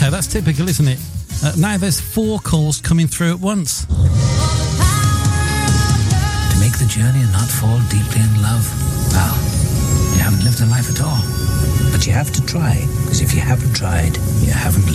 Okay, that's typical, isn't it? Now there's 4 calls coming through at once. To make the journey and not fall deeply in love, well, you haven't lived a life at all. But you have to try, because if you haven't tried, you haven't lived.